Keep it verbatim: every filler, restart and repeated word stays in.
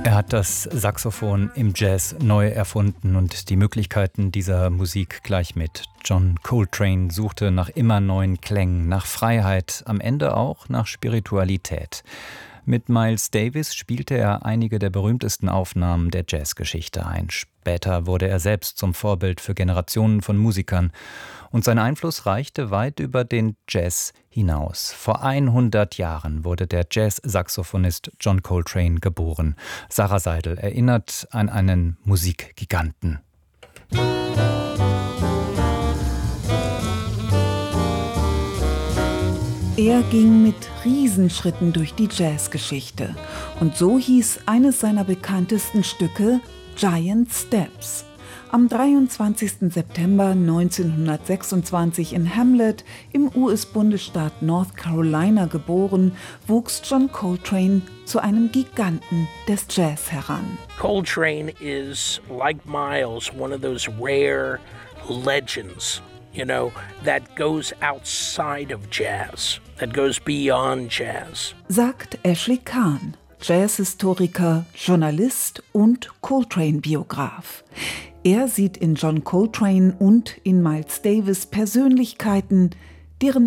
Er hat das Saxophon im Jazz neu erfunden und die Möglichkeiten dieser Musik gleich mit. John Coltrane suchte nach immer neuen Klängen, nach Freiheit, am Ende auch nach Spiritualität. Mit Miles Davis spielte er einige der berühmtesten Aufnahmen der Jazzgeschichte ein. Später wurde er selbst zum Vorbild für Generationen von Musikern. Und sein Einfluss reichte weit über den Jazz hinaus. Vor hundert Jahren wurde der Jazz-Saxophonist John Coltrane geboren. Sarah Seidel erinnert an einen Musikgiganten. Er ging mit Riesenschritten durch die Jazzgeschichte. Und so hieß eines seiner bekanntesten Stücke Giant Steps. Am dreiundzwanzigsten September neunzehnhundertsechsundzwanzig in Hamlet im U S-Bundesstaat North Carolina geboren, wuchs John Coltrane zu einem Giganten des Jazz heran. Coltrane is, like Miles, one of those rare legends, you know, that goes outside of jazz, that goes beyond jazz. Sagt Ashley Kahn, Jazzhistoriker, Journalist und Coltrane-Biograf. Er sieht in John Coltrane und in Miles Davis Persönlichkeiten, deren